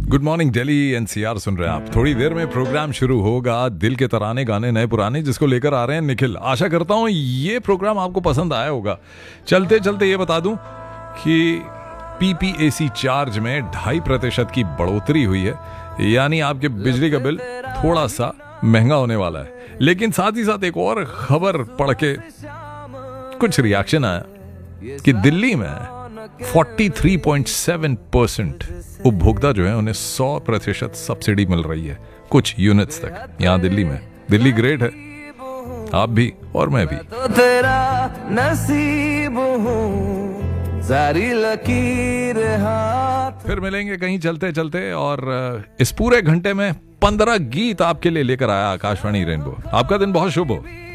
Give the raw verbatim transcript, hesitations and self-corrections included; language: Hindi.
गुड मॉर्निंग दिल्ली एनसीआर सुन रहे हैं आप। थोड़ी देर में प्रोग्राम शुरू होगा, दिल के तराने गाने नए पुराने, जिसको लेकर आ रहे हैं निखिल। आशा करता हूं ये प्रोग्राम आपको पसंद आया होगा। चलते चलते ये बता दूं कि पीपीएसी चार्ज में ढाई प्रतिशत की बढ़ोतरी हुई है, यानी आपके बिजली का बिल थोड़ा सा महंगा होने वाला है। लेकिन साथ ही साथ एक और खबर पढ़ के कुछ रिएक्शन आया कि दिल्ली में तैंतालीस पॉइंट सात परसेंट उपभोक्ता जो है उन्हें सौ प्रतिशत सब्सिडी मिल रही है कुछ यूनिट्स तक। यहाँ दिल्ली में, दिल्ली ग्रेट है, आप भी और मैं भी। तो तेरा नसीब हूँ, सारी लकीर हाथ। फिर मिलेंगे कहीं चलते चलते, और इस पूरे घंटे में पंद्रह गीत आपके लिए लेकर आया आकाशवाणी रेनबो। आपका दिन बहुत शुभ हो।